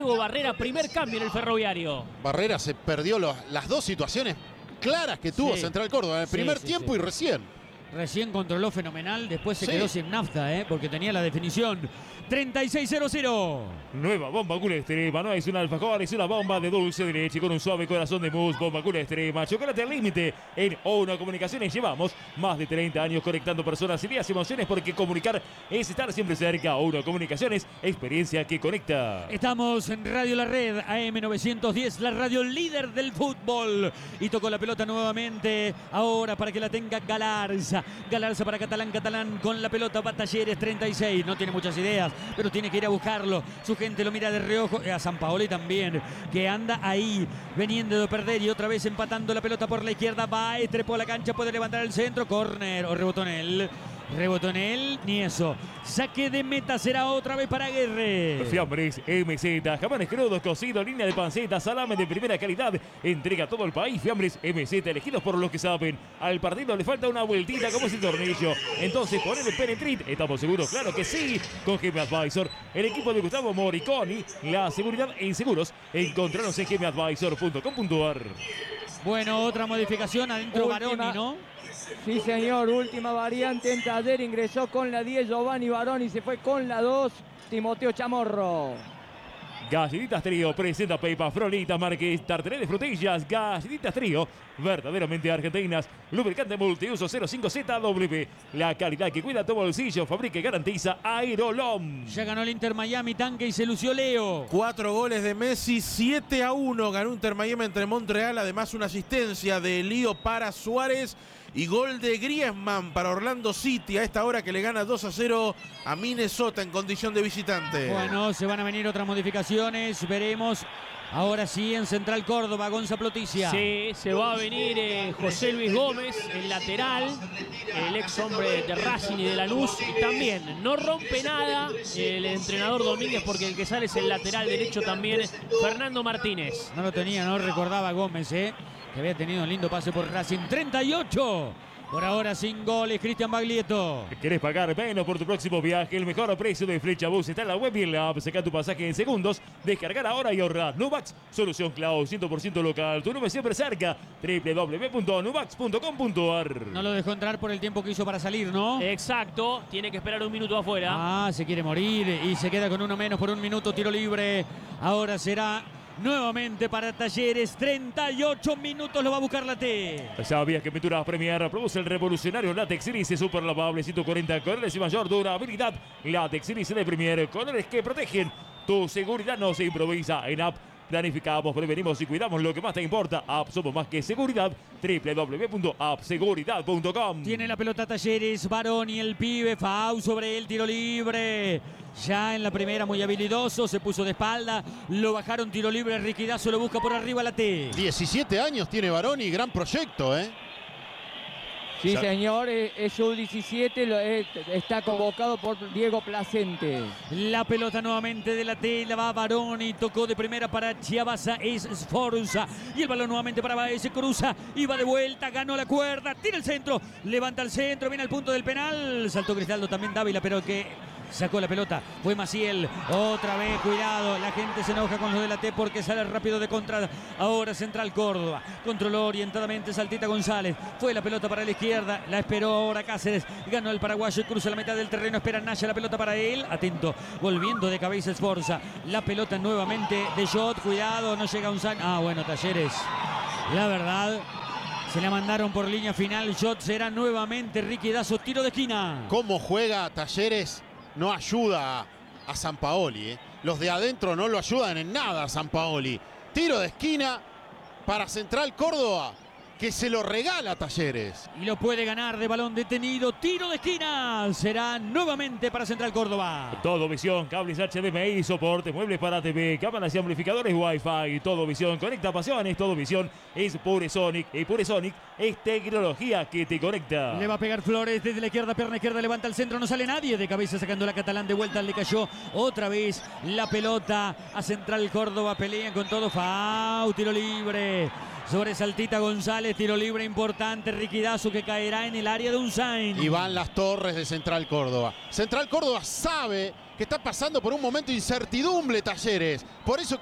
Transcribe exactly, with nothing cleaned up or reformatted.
Barrera, primer cambio en el Ferroviario. Barrera se perdió los, las dos situaciones claras que tuvo Sí. Central Córdoba en el Sí, primer sí, tiempo sí. y recién. Recién controló fenomenal, después se Sí. quedó sin nafta, ¿eh? Porque tenía la definición. treinta y seis cero cero. Nueva bomba Cool Extrema, no es un alfajor, es una bomba de dulce de leche con un suave corazón de mousse. Bomba Cool Extrema, chocolate al límite. En O uno Comunicaciones llevamos más de treinta años conectando personas, ideas y emociones, porque comunicar es estar siempre cerca. O uno Comunicaciones, experiencia que conecta. Estamos en Radio La Red, A M novecientos diez, la radio líder del fútbol. Y tocó la pelota nuevamente, ahora para que la tenga Galarza. Galarza para Catalán, Catalán con la pelota, va Talleres, treinta y seis. No tiene muchas ideas, pero tiene que ir a buscarlo. Su gente lo mira de reojo, a Sampaoli también, que anda ahí, veniendo de perder y otra vez empatando la pelota por la izquierda. Va, estrepó la cancha, puede levantar el centro, córner o rebotó en él. Rebotó en él, ni eso. Saque de meta será otra vez para Aguirre. Fiambres M Z, jamones crudos, cocidos, línea de panceta, salame de primera calidad. Entrega a todo el país. Fiambres M Z, elegidos por los que saben. Al partido le falta una vueltita como ese tornillo. Entonces ponele Penetrit. Estamos seguros, claro que sí. Con G M Advisor, el equipo de Gustavo Moriconi. La seguridad en seguros. Encontranos en g m advisor punto com punto a r. Bueno, otra modificación adentro Última. Baroni, ¿no? Sí, señor, última variante en Taller, ingresó con la diez Giovanni Baroni, se fue con la dos Timoteo Chamorro. Galletitas Trío presenta Pepa, Frolita, Márquez, tartelé de frutillas. Galletitas Trío, verdaderamente argentinas. Lubricante multiuso cero cinco Z W. La calidad que cuida tu bolsillo, fabrica y garantiza Aerolom. Ya ganó el Inter Miami, tanque y se lució Leo. Cuatro goles de Messi, siete a uno ganó Inter Miami entre Montreal. Además una asistencia de Lío para Suárez. Y gol de Griezmann para Orlando City a esta hora, que le gana dos a cero a Minnesota en condición de visitante. Bueno, se van a venir otras modificaciones, veremos. Ahora sí en Central Córdoba, Gonza Ploticia. Sí, se va a venir eh, José Luis Gómez, el lateral, el ex hombre de Racing y de Lanús. Y también no rompe nada el entrenador Domínguez, porque el que sale es el lateral derecho también, Fernando Martínez. No lo tenía, no recordaba Gómez, ¿eh? Que había tenido un lindo pase por Racing. treinta y ocho. Por ahora sin goles, Cristian Baglietto. ¿Querés pagar menos por tu próximo viaje? El mejor precio de Flecha Bus está en la web y en la app. Saca tu pasaje en segundos. Descargar ahora y ahorrar. Nubax, solución cloud, cien por ciento local. Tu nube siempre cerca. w w w punto nubax punto com punto a r. No lo dejó entrar por el tiempo que hizo para salir, ¿no? Exacto, tiene que esperar un minuto afuera. Ah, se quiere morir y se queda con uno menos por un minuto. Tiro libre. Ahora será nuevamente para Talleres. treinta y ocho minutos lo va a buscar la T. ¿Sabías que Pinturas Premier produce el revolucionario Látex Iris super lavable ciento cuarenta colores y mayor durabilidad? Látex Iris de Premier, colores que protegen. Tu seguridad no se improvisa. En App planificamos, prevenimos y cuidamos lo que más te importa. App, somos más que seguridad. w w w punto app seguridad punto com. Tiene la pelota Talleres, Baroni, el pibe, Fau sobre el tiro libre. Ya en la primera muy habilidoso, se puso de espalda, lo bajaron, tiro libre, Riquidazo lo busca por arriba la T. diecisiete años tiene Baroni, gran proyecto, ¿eh? Sí, señor, es, es U diecisiete, lo, es, está convocado por Diego Placente. La pelota nuevamente de la T, la va Baroni, tocó de primera para Chiavasa, es Sforza. Y el balón nuevamente para Baez, se cruza y va de vuelta, ganó la cuerda, tira el centro, levanta el centro, viene al punto del penal. Saltó Cristaldo también Dávila, pero que sacó la pelota, fue Maciel, otra vez, cuidado, la gente se enoja con lo de la T porque sale rápido de contra. Ahora Central Córdoba, controló orientadamente Saltita González, fue la pelota para la izquierda, la esperó ahora Cáceres, ganó el paraguayo y cruza la mitad del terreno, espera Naya, la pelota para él, atento, volviendo de cabeza Esforza, la pelota nuevamente de Jot, cuidado, no llega un san, ah bueno, Talleres, la verdad, se la mandaron por línea final, Jot será nuevamente Riquidazo, tiro de esquina. ¿Cómo juega Talleres? No ayuda a, a Sampaoli, ¿eh? Los de adentro no lo ayudan en nada a Sampaoli. Tiro de esquina para Central Córdoba, que se lo regala a Talleres. Y lo puede ganar de balón detenido. Tiro de esquina. Será nuevamente para Central Córdoba. Todo Visión, cables H D M I, soporte, muebles para T V, cámaras y amplificadores Wi-Fi. Todo Visión, conecta pasiones. Todo Visión es Pure Sonic. Y Pure Sonic es tecnología que te conecta. Le va a pegar Flores desde la izquierda, pierna izquierda, levanta el centro, no sale nadie. De cabeza sacando la Catalán de vuelta, le cayó otra vez la pelota a Central Córdoba. Pelean con todo. Fau, tiro libre. Sobre Saltita González, tiro libre importante, Riquidazo que caerá en el área de Unzain. Y van las torres de Central Córdoba. Central Córdoba sabe que está pasando por un momento de incertidumbre Talleres. Por eso